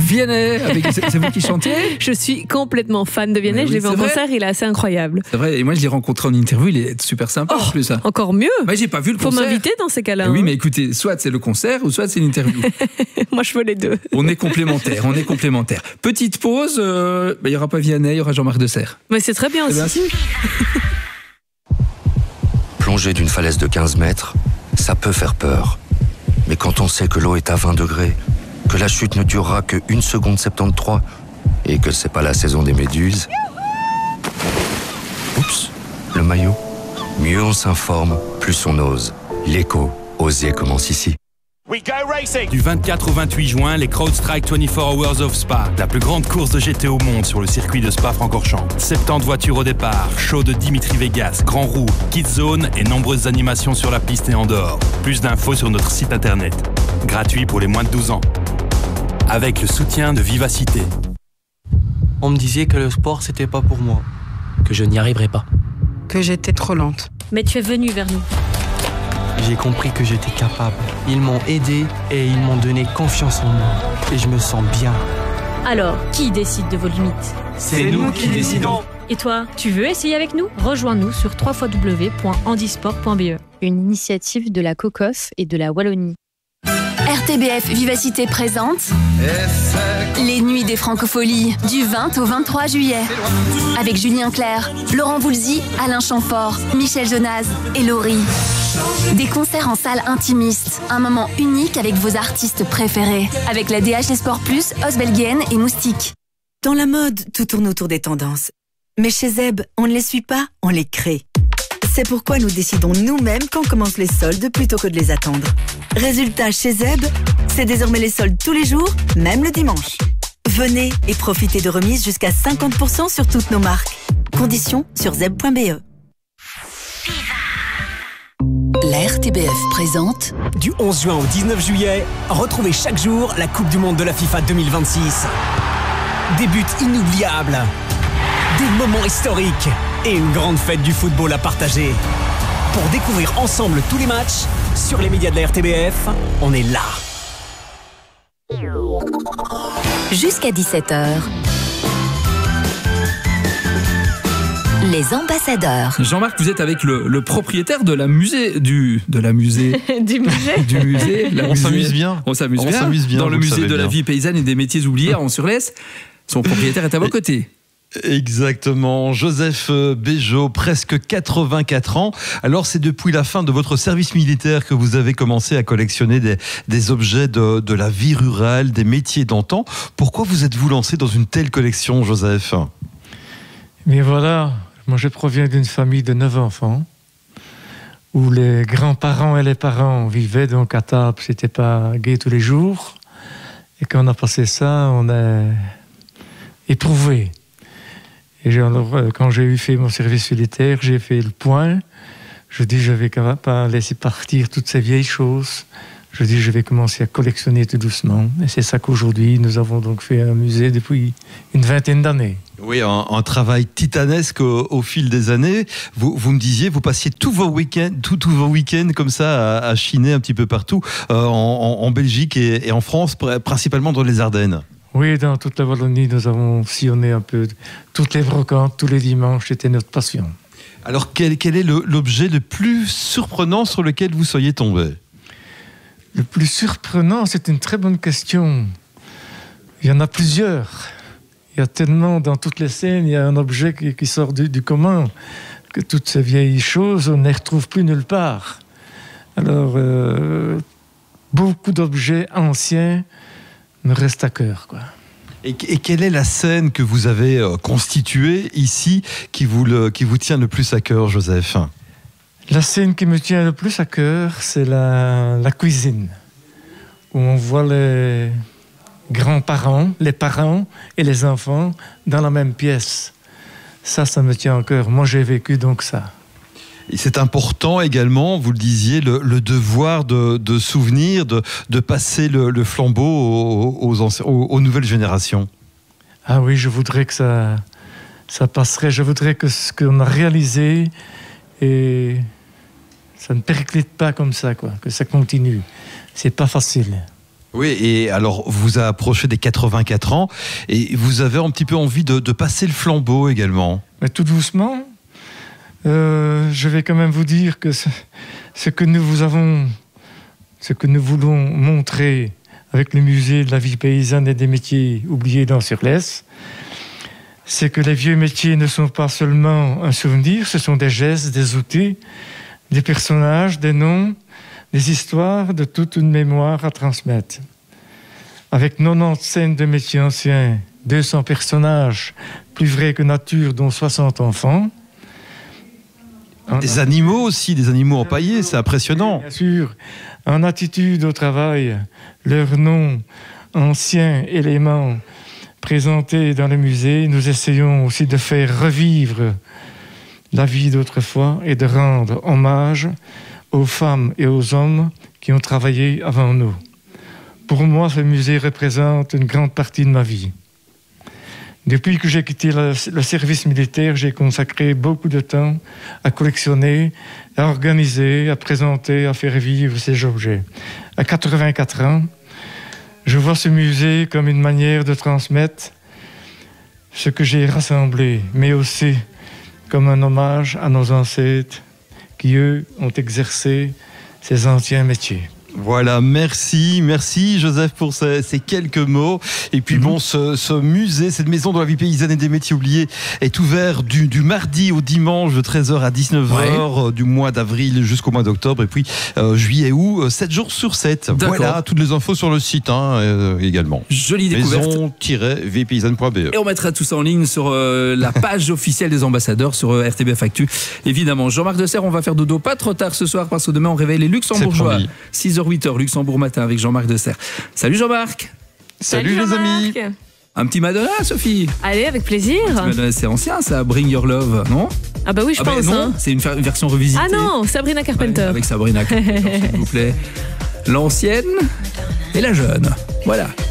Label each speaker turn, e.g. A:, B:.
A: Vianney, c'est vous qui chantez?
B: Je suis complètement fan de Vianney.
A: Oui,
B: je l'ai vu en
A: vrai.
B: concert, il est assez incroyable.
A: C'est vrai, et moi je l'ai rencontré en interview, il est super sympa en plus.
B: Encore mieux.
A: Moi j'ai pas vu le
B: Faut
A: concert.
B: m'inviter dans ces cas-là.
A: Oui, mais écoutez, soit c'est le concert ou soit c'est l'interview.
B: Moi, je veux les deux.
A: On est complémentaires. Petite pause, il y aura pas Vianney, il y aura Jean-Marc Desserre.
B: Mais c'est très bien
A: Eh
B: aussi.
A: bien,
C: Plonger d'une falaise de 15 mètres, ça peut faire peur. Mais quand on sait que l'eau est à 20 degrés, que la chute ne durera que 1 seconde 73 et que c'est pas la saison des méduses... Oups, le maillot. Mieux on s'informe, plus on ose. L'écho, oser commence ici.
D: Du 24 au 28 juin, les CrowdStrike 24 Hours of Spa, la plus grande course de GT au monde sur le circuit de Spa-Francorchamps. 70 voitures au départ, show de Dimitri Vegas, Grand Roue, Kids Zone et nombreuses animations sur la piste et en dehors. Plus d'infos sur notre site internet. Gratuit pour les moins de 12 ans. Avec le soutien de Vivacité.
E: On me disait que le sport, c'était pas pour moi.
F: Que je n'y arriverais pas.
G: Que j'étais trop lente.
H: Mais tu es venu vers nous.
E: J'ai compris que j'étais capable. Ils m'ont aidé et ils m'ont donné confiance en moi. Et je me sens bien.
H: Alors, qui décide de vos limites?
E: C'est nous qui décidons.
H: Et toi, tu veux essayer avec nous? Rejoins-nous sur www.handisport.be.
I: Une initiative de la COCOF et de la Wallonie.
J: RTBF Vivacité présente les Nuits des Francopholies du 20 au 23 juillet avec Julien Clerc, Laurent Voulzy, Alain Chamfort, Michel Jonas et Laurie. Des concerts en salle intimiste, un moment unique avec vos artistes préférés, avec la DH Sport Plus, Osbelguen et Moustique.
K: Dans la mode, tout tourne autour des tendances. Mais chez Zeb, on ne les suit pas, on les crée. C'est pourquoi nous décidons nous-mêmes quand commencent les soldes plutôt que de les attendre. Résultat, chez Zeb, c'est désormais les soldes tous les jours, même le dimanche. Venez et profitez de remises jusqu'à 50% sur toutes nos marques. Conditions sur zeb.be.
J: La RTBF présente
F: Du 11 juin au 19 juillet, retrouvez chaque jour la Coupe du Monde de la FIFA 2026. Des buts inoubliables, des moments historiques et une grande fête du football à partager. Pour découvrir ensemble tous les matchs, sur les médias de la RTBF, on est là.
J: jusqu'à 17h. Les ambassadeurs.
A: Jean-Marc, vous êtes avec le propriétaire de la musée
B: Du musée.
L: On s'amuse bien.
A: On s'amuse bien. Dans le musée de la vie paysanne et des métiers oubliés à Ans-sur-Lesse. Son propriétaire est à vos côtés.
L: Exactement, Joseph Béjot, presque 84 ans. Alors c'est depuis la fin de votre service militaire que vous avez commencé à collectionner des objets de la vie rurale, des métiers d'antan. Pourquoi vous êtes-vous lancé dans une telle collection, Joseph ?
M: Mais voilà, moi je proviens d'une famille de 9 enfants, où les grands-parents et les parents vivaient donc à table, c'était pas gai tous les jours. Et quand on a passé ça, on a éprouvé. Et quand j'ai fait mon service militaire, j'ai fait le point. Je dis, je vais pas laisser partir toutes ces vieilles choses. Je dis, je vais commencer à collectionner tout doucement. Et c'est ça qu'aujourd'hui, nous avons donc fait un musée depuis une vingtaine d'années.
L: Oui, un travail titanesque au fil des années. Vous me disiez, vous passiez tous vos week-ends comme ça à chiner un petit peu partout, en Belgique et en France, principalement dans les Ardennes.
M: Oui, dans toute la Wallonie, nous avons sillonné un peu toutes les brocantes, tous les dimanches, c'était notre passion.
L: Alors, quel est l'objet le plus surprenant sur lequel vous soyez tombé ?
M: Le plus surprenant, c'est une très bonne question. Il y en a plusieurs. Il y a tellement, dans toutes les scènes, il y a un objet qui sort du commun, que toutes ces vieilles choses, on ne les retrouve plus nulle part. Alors, beaucoup d'objets anciens me reste à cœur, quoi.
L: Et quelle est la scène que vous avez constituée ici qui vous tient le plus à cœur, Joseph ?
M: La scène qui me tient le plus à cœur, c'est la cuisine, où on voit les grands-parents, les parents et les enfants dans la même pièce. Ça me tient à cœur. Moi, j'ai vécu donc ça.
L: Et c'est important également, vous le disiez, le devoir de souvenir, de passer le flambeau aux nouvelles générations.
M: Ah oui, je voudrais que ça passerait. Je voudrais que ce qu'on a réalisé, et ça ne périclite pas comme ça, quoi, que ça continue. C'est pas facile.
L: Oui, et alors vous approchez des 84 ans et vous avez un petit peu envie de passer le flambeau également.
M: Mais tout doucement, je vais quand même vous dire que ce que nous voulons montrer avec le musée de la vie paysanne et des métiers oubliés d'Ans-sur-Lesse, c'est que les vieux métiers ne sont pas seulement un souvenir, ce sont des gestes, des outils, des personnages, des noms, des histoires de toute une mémoire à transmettre. Avec 90 scènes de métiers anciens, 200 personnages plus vrais que nature, dont 60 enfants.
L: Des animaux aussi, des animaux empaillés, c'est impressionnant.
M: Bien sûr, en attitude au travail, leurs noms, anciens éléments présentés dans le musée, nous essayons aussi de faire revivre la vie d'autrefois et de rendre hommage aux femmes et aux hommes qui ont travaillé avant nous. Pour moi, ce musée représente une grande partie de ma vie. Depuis que j'ai quitté le service militaire, j'ai consacré beaucoup de temps à collectionner, à organiser, à présenter, à faire vivre ces objets. À 84 ans, je vois ce musée comme une manière de transmettre ce que j'ai rassemblé, mais aussi comme un hommage à nos ancêtres qui, eux, ont exercé ces anciens métiers.
L: Voilà, merci Joseph pour ces quelques mots. Et puis bon, ce musée, cette maison de la vie paysanne et des métiers oubliés est ouvert du mardi au dimanche de 13h à 19h, du mois d'avril jusqu'au mois d'octobre, et puis juillet, août, 7 jours sur 7.
A: D'accord.
L: Voilà, toutes les infos sur le site également.
A: Jolie découverte.
L: Maison-viepaysanne.be.
A: Et on mettra tout ça en ligne sur la page officielle des ambassadeurs sur RTBF Actu. Évidemment, Jean-Marc Desserre, on va faire dodo pas trop tard ce soir parce que demain on réveille les Luxembourgeois. 6h-8h, Luxembourg matin avec Jean-Marc Desserre. Salut Jean-Marc.
B: Salut
L: les amis.
A: Un petit Madonna, Sophie.
B: Allez, avec plaisir.
A: Un petit Madonna, c'est ancien ça, Bring Your Love, non?
B: Ah bah oui, je pense.
A: Non,
B: hein.
A: c'est une version revisitée.
B: Ah non, Sabrina Carpenter.
A: Ouais, avec Sabrina Carpenter, s'il vous plaît. L'ancienne et la jeune. Voilà.